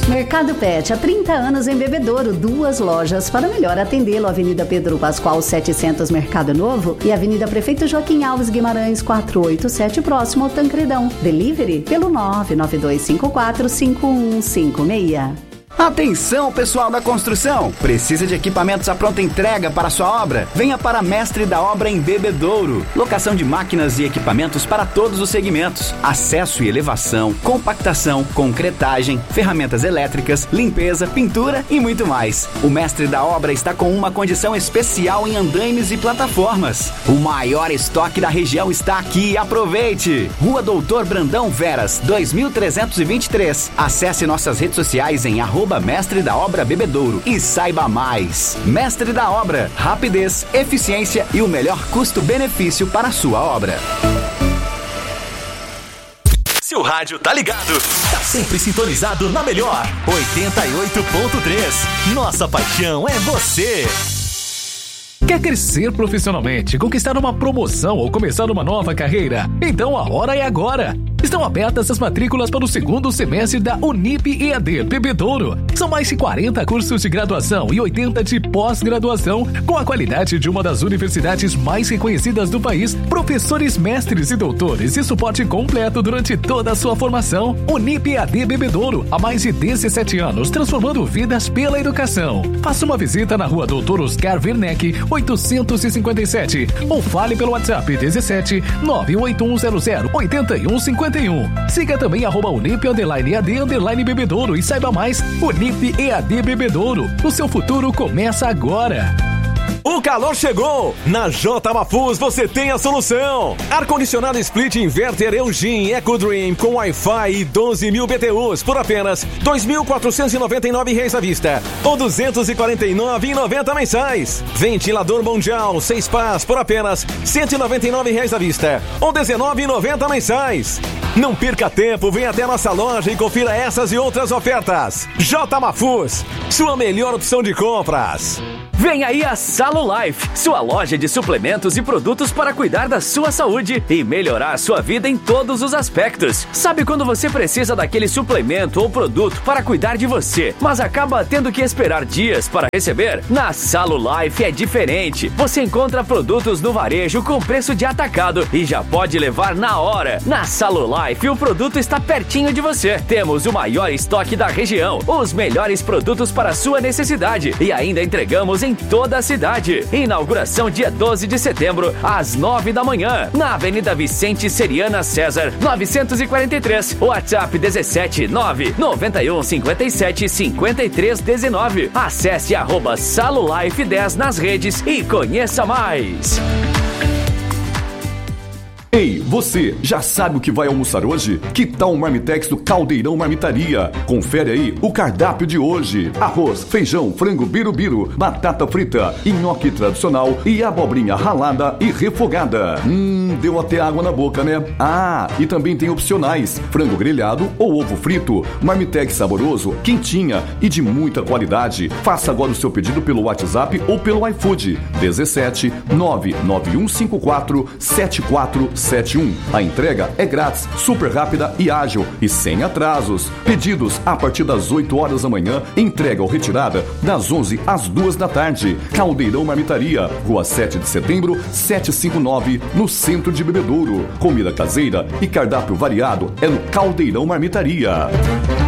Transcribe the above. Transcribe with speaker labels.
Speaker 1: Mercado Pet, há 30 anos em Bebedouro, 2 lojas para melhor atendê-lo. Avenida Pedro Pascoal 700, Mercado Novo, e Avenida Prefeito Joaquim Alves Guimarães 487, próximo ao Tancredão. Delivery pelo 992545156.
Speaker 2: Atenção, pessoal da construção! Precisa de equipamentos à pronta entrega para a sua obra? Venha para Mestre da Obra em Bebedouro. Locação de máquinas e equipamentos para todos os segmentos. Acesso e elevação, compactação, concretagem, ferramentas elétricas, limpeza, pintura e muito mais. O Mestre da Obra está com uma condição especial em andaimes e plataformas. O maior estoque da região está aqui. Aproveite! Rua Doutor Brandão Veras, 2323. Acesse nossas redes sociais em @Mestre da Obra Bebedouro e saiba mais. Mestre da Obra, rapidez, eficiência e o melhor custo-benefício para a sua obra.
Speaker 3: Se o rádio tá ligado, tá sempre sintonizado na melhor 88.3. Nossa paixão é você.
Speaker 4: Quer crescer profissionalmente, conquistar uma promoção ou começar uma nova carreira? Então a hora é agora! Estão abertas as matrículas para o segundo semestre da Unip EAD Bebedouro. São mais de 40 cursos de graduação e 80 de pós-graduação, com a qualidade de uma das universidades mais reconhecidas do país, professores, mestres e doutores e suporte completo durante toda a sua formação. Unip EAD Bebedouro, há mais de 17 anos, transformando vidas pela educação. Faça uma visita na Rua Doutor Oscar Werneck, 857, ou fale pelo WhatsApp 17 98100 8151. Siga também @Unip_EAD Bebedouro e saiba mais. Unip EAD Bebedouro. O seu futuro começa agora.
Speaker 3: O calor chegou! Na J Mafuz você tem a solução! Ar-condicionado split inverter Eugene EcoDream com Wi-Fi e 12.000 BTUs por apenas R$ 2.499 à vista ou R$ 249,90 mensais. Ventilador Mundial 6 pás por apenas R$ 199 à vista ou R$ 19,90 mensais. Não perca tempo, venha até a nossa loja e confira essas e outras ofertas. J Mafuz, sua melhor opção de compras. Vem aí a Salo Life, sua loja de suplementos e produtos para cuidar da sua saúde e melhorar a sua vida em todos os aspectos. Sabe quando você precisa daquele suplemento ou produto para cuidar de você, mas acaba tendo que esperar dias para receber? Na Salo Life é diferente. Você encontra produtos no varejo com preço de atacado e já pode levar na hora. Na Salo Life o produto está pertinho de você. Temos o maior estoque da região, os melhores produtos para a sua necessidade e ainda entregamos em toda a cidade. Inauguração dia 12 de setembro, às 9 da manhã, na Avenida Vicente Seriana César, 943. WhatsApp 17 991 57 53 19. Acesse @SaloLife10 nas redes e conheça mais.
Speaker 5: Ei, você já sabe o que vai almoçar hoje? Que tal o Marmitex do Caldeirão Marmitaria? Confere aí o cardápio de hoje: arroz, feijão, frango birubiru, batata frita, nhoque tradicional e abobrinha ralada e refogada. Deu até água na boca, né? Ah, e também tem opcionais: frango grelhado ou ovo frito. Marmitex saboroso, quentinha e de muita qualidade. Faça agora o seu pedido pelo WhatsApp ou pelo iFood 17 99154 7471. A entrega é grátis, super rápida e ágil e sem atrasos. Pedidos a partir das 8 horas da manhã, entrega ou retirada das 11 às 2 da tarde. Caldeirão Marmitaria, Rua 7 de Setembro, 759, no centro de Bebedouro. Comida caseira e cardápio variado é no Caldeirão Marmitaria.